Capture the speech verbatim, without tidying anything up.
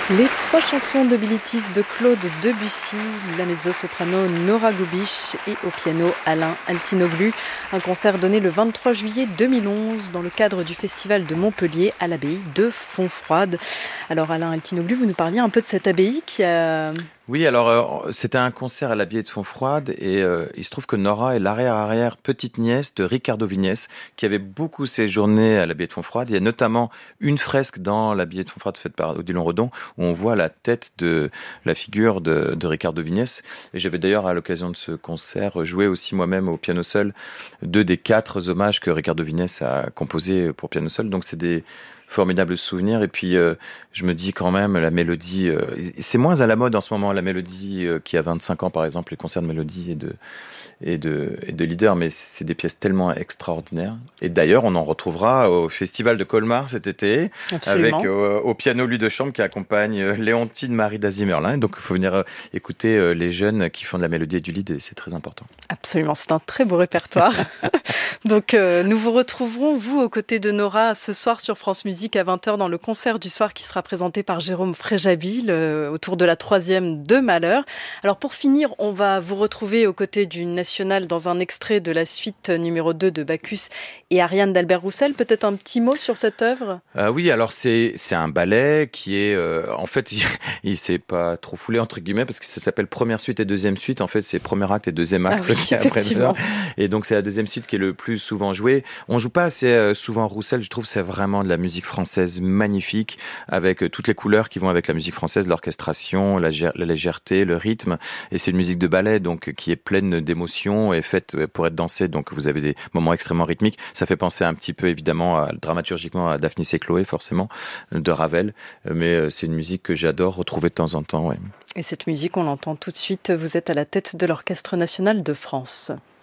Les trois chansons de Billy Tees de Claude Debussy, la mezzo-soprano Nora Gubish et au piano Alain Altinoglu. Un concert donné le vingt-trois juillet deux mille onze dans le cadre du festival de Montpellier à l'abbaye de Fontfroide. Alors Alain Altinoglu, vous nous parliez un peu de cette abbaye qui a... Oui, alors euh, c'était un concert à l'abbaye de Fontfroide et euh, il se trouve que Nora est l'arrière-arrière petite-nièce de Ricardo Vignès qui avait beaucoup séjourné à l'abbaye de Fontfroide. Il y a notamment une fresque dans l'abbaye de Fontfroide faite par Odilon Redon où on voit la tête de la figure de, de Ricardo Vignès. Et j'avais d'ailleurs à l'occasion de ce concert joué aussi moi-même au piano seul deux des quatre hommages que Ricardo Vignès a composés pour piano seul. Donc c'est des formidable souvenir. Et puis, euh, je me dis quand même, la mélodie... Euh, c'est moins à la mode en ce moment, la mélodie euh, qui a vingt-cinq ans, par exemple, les concerts de mélodie et de, et de, et de leader, mais c'est des pièces tellement extraordinaires. Et d'ailleurs, on en retrouvera au Festival de Colmar cet été, Absolument. avec euh, au piano lui de chambre qui accompagne euh, Léontine Marie Dazy-Merlin. Donc, il faut venir euh, écouter euh, les jeunes qui font de la mélodie et du lead, et c'est très important. Absolument, c'est un très beau répertoire. Donc, euh, nous vous retrouverons, vous, aux côtés de Nora, ce soir sur France Musique à vingt heures dans le concert du soir qui sera présenté par Jérôme Fréjabil euh, autour de la troisième de Malheur. Alors, pour finir, on va vous retrouver aux côtés du National dans un extrait de la suite numéro deux de Bacchus et Ariane d'Albert Roussel. Peut-être un petit mot sur cette œuvre ? euh, Oui, alors c'est, c'est un ballet qui est... Euh, en fait, il, il s'est pas trop foulé, entre guillemets, parce que ça s'appelle première suite et deuxième suite. En fait, c'est premier acte et deuxième acte. Ah oui, effectivement. Et donc, c'est la deuxième suite qui est le plus souvent jouée. On joue pas assez euh, souvent Roussel. Je trouve que c'est vraiment de la musique française magnifique, avec euh, toutes les couleurs qui vont avec la musique française, l'orchestration, la, la légèreté, le rythme. Et c'est une musique de ballet, donc qui est pleine d'émotions et faite pour être dansée. Donc, vous avez des moments extrêmement rythmiques. Ça fait penser un petit peu, évidemment, à, dramaturgiquement à Daphnis et Chloé, forcément, de Ravel. Mais euh, c'est une musique que j'adore retrouver de temps en temps, ouais. Et cette musique, on l'entend tout de suite. Vous êtes à la tête de l'Orchestre national de France.